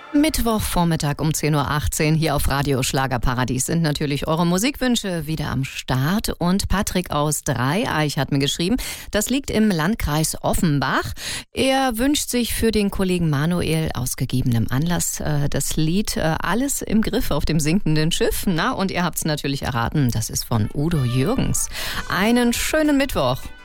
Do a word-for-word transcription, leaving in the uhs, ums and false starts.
Mittwochvormittag um zehn Uhr achtzehn hier auf Radio Schlagerparadies sind natürlich eure Musikwünsche wieder am Start. Und Patrick aus Dreieich hat mir geschrieben, das liegt im Landkreis Offenbach. Er wünscht sich für den Kollegen Manuel aus gegebenem Anlass äh, das Lied äh, Alles im Griff auf dem sinkenden Schiff. Na, und ihr habt's natürlich erraten, das ist von Udo Jürgens. Einen schönen Mittwoch.